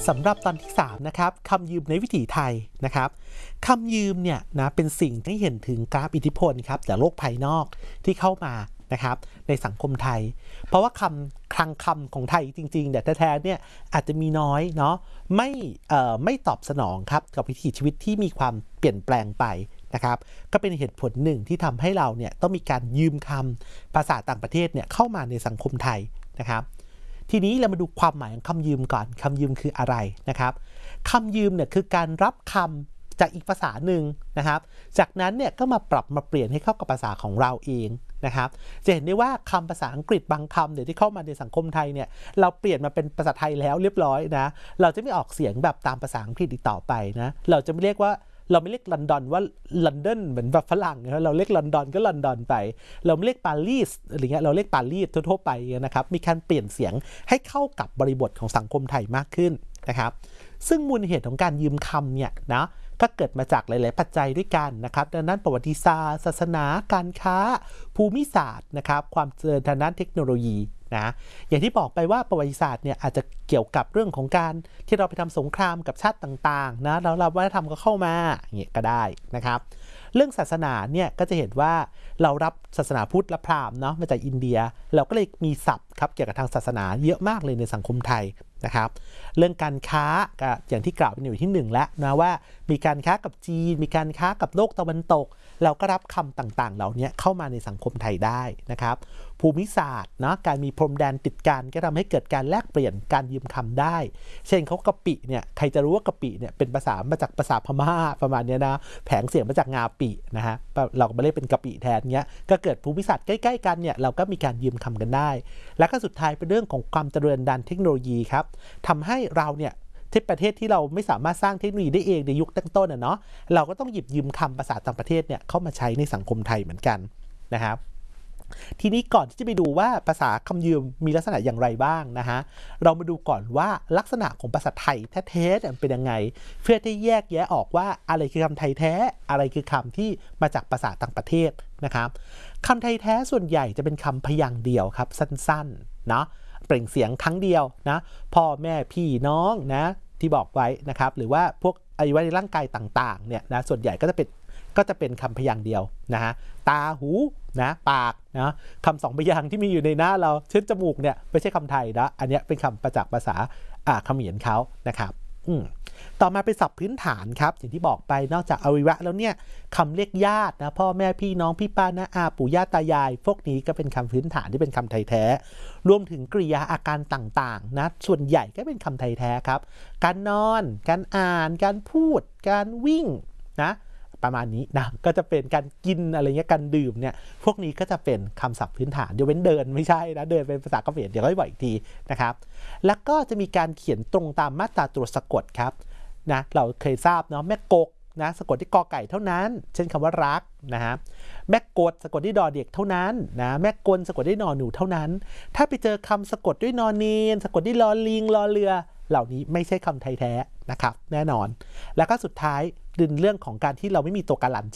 สำหรับตอนที่3นะครับคำยืมในวิถีไทยนะครับคำยืมเนี่ยนะเป็นสิ่งที่เห็นถึงกราฟอิทธิพลครับจากโลกภายนอกที่เข้ามานะครับในสังคมไทยเพราะว่าคลังคำของไทยจริงๆเนี่ยแท้ๆเนี่ยอาจจะมีน้อยเนาะไม่ตอบสนองครับกับวิถีชีวิตที่มีความเปลี่ยนแปลงไปนะครับก็เป็นเหตุผลหนึ่งที่ทำให้เราเนี่ยต้องมีการยืมคำภาษาต่างประเทศเนี่ยเข้ามาในสังคมไทยนะครับทีนี้เรามาดูความหมายของคำยืมก่อนคำยืมคืออะไรนะครับคำยืมเนี่ยคือการรับคำจากอีกภาษาหนึ่งนะครับจากนั้นเนี่ยก็มาปรับมาเปลี่ยนให้เข้ากับภาษาของเราเองนะครับจะเห็นได้ว่าคำภาษาอังกฤษบางคำเนี่ยที่เข้ามาในสังคมไทยเนี่ยเราเปลี่ยนมาเป็นภาษาไทยแล้วเรียบร้อยนะเราจะไม่ออกเสียงแบบตามภาษาอังกฤษอีกต่อไปนะเราจะไม่เรียกลอนดอนว่าลอนดอนเหมือนแบบฝรั่งนะเราเรียกลอนดอนก็ลอนดอนไปเราไม่เรียกปารีสอะไรเงี้ยเราเรียกปารีสทั่วๆไปนะครับมีการเปลี่ยนเสียงให้เข้ากับบริบทของสังคมไทยมากขึ้นนะครับซึ่งมูลเหตุของการยืมคำเนี่ยนะก็เกิดมาจากหลายๆปัจจัยด้วยกันนะครับดังนั้นประวัติศาสตร์ศาสนาการค้าภูมิศาสตร์นะครับความเจริญทางด้านเทคโนโลยีนะอย่างที่บอกไปว่าประวัติศาสตร์เนี่ยอาจจะเกี่ยวกับเรื่องของการที่เราไปทำสงครามกับชาติต่างๆนะแล้ววัฒนธรรมก็เข้ามาอย่างเงี้ยก็ได้นะครับเรื่องศาสนาเนี่ยก็จะเห็นว่าเรารับศาสนาพุทธและพราหมณ์เนาะมาจากอินเดียเราก็เลยมีศัพท์ครับเกี่ยวกับทางศาสนาเยอะมากเลยในสังคมไทยนะครับเรื่องการค้าก็อย่างที่กล่าวไปอยู่ที่1แล้วนะว่ามีการค้ากับจีนมีการค้ากับโลกตะวันตกเราก็รับคำต่างๆเหล่านี้เข้ามาในสังคมไทยได้นะครับภูมิศาสตร์เนาะการมีพรมแดนติดกันก็ทำให้เกิดการแลกเปลี่ยนการยืมคำได้เช่นเขากะปิเนี่ยใครจะรู้ว่ากะปิเนี่ยเป็นภาษามาจากภาษาพม่าประมาณนี้นะแผงเสียงมาจากงาปินะฮะเราก็ไม่เรียกเป็นกะปิแทนเงี้ยก็เกิดภูมิศาสตร์ใกล้ๆกันเนี่ยเราก็มีการยืมคำกันได้แล้วก็สุดท้ายเป็นเรื่องของความเจริญด้านเทคโนโลยีครับทำให้เราเนี่ยที่ประเทศที่เราไม่สามารถสร้างเทคโนโลยีได้เองในยุคตั้งต้นเนาะเราก็ต้องหยิบยืมคำภาษาต่างประเทศเนี่ยเข้ามาใช้ในสังคมไทยเหมือนกันนะครับทีนี้ก่อนที่จะไปดูว่าภาษาคำยืมมีลักษณะอย่างไรบ้างนะฮะเรามาดูก่อนว่าลักษณะของภาษาไทยแท้ๆเป็นยังไงเพื่อที่แยกแยะออกว่าอะไรคือคำไทยแท้อะไรคือคำที่มาจากภาษาต่างประเทศนะครับคำไทยแท้ส่วนใหญ่จะเป็นคำพยางค์เดียวครับสั้นๆเนาะเปล่งเสียงครั้งเดียวนะพ่อแม่พี่น้องนะที่บอกไว้นะครับหรือว่าพวกอวัยวะในร่างกายต่างๆเนี่ยนะส่วนใหญ่ก็จะเป็นคำพยางค์เดียวนะฮะตาหูนะปากนะคำ2พยางค์ที่มีอยู่ในหน้าเราเช่นจมูกเนี่ยไม่ใช่คำไทยนะอันนี้เป็นคำมาจากภาษาเขมรเขานะครับต่อมาเป็นศัพท์พื้นฐานครับอย่างที่บอกไปนอกจากอวัยวะแล้วเนี่ยคำเรียกญาตินะพ่อแม่พี่น้องพี่ป้าน้าอาปู่ย่าตายายพวกนี้ก็เป็นคำพื้นฐานที่เป็นคำไทยแท้รวมถึงกริยาอาการต่างๆนะส่วนใหญ่ก็เป็นคำไทยแท้ครับการนอนการอ่านการพูดการวิ่งนะประมาณนี้นะก็จะเป็นการกินอะไรเงี้ยการดื่มเนี่ยพวกนี้ก็จะเป็นคำศัพท์พื้นฐานยกเว้นเดินไม่ใช่นะเดินเป็นภาษาเขมรเดี๋ยวค่อยบอกอีกทีนะครับแล้วก็จะมีการเขียนตรงตามมาตราตัวสะกดครับนะเราเคยทราบเนาะแม่กกนะสะกดที่กอไก่เท่านั้นเช่นคำว่ารักนะฮะแม่กดสะกดที่ดอเด็กเท่านั้นนะแม่กลสะกดด้วยนอหนูเท่านั้นถ้าไปเจอคำสะกดด้วยนอเนนสะกดด้วยลอลิงลอเรือเหล่านี้ไม่ใช่คำไทยแท้นะครับแน่นอนแล้วก็สุดท้ายเรื่องของการที่เราไม่มีตัวการัน